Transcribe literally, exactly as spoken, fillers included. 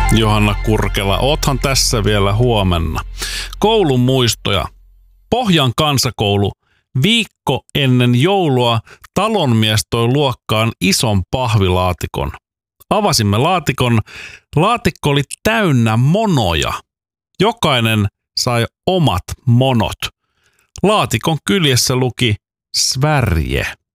Johanna Kurkela, oothan tässä vielä huomenna. Koulun muistoja. Pohjan kansakoulu. Viikko ennen joulua talonmies toi luokkaan ison pahvilaatikon. Avasimme laatikon. Laatikko oli täynnä monoja. Jokainen sai omat monot. Laatikon kyljessä luki Sverige.